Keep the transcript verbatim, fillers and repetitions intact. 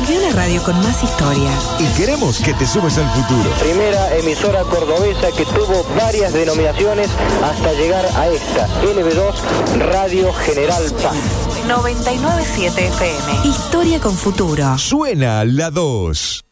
Volvió la radio con más historia. Y queremos que te sumes al futuro. Primera emisora cordobesa que tuvo varias denominaciones hasta llegar a esta, L B dos Radio General Paz. noventa y nueve punto siete F M. Historia con futuro. Suena la dos.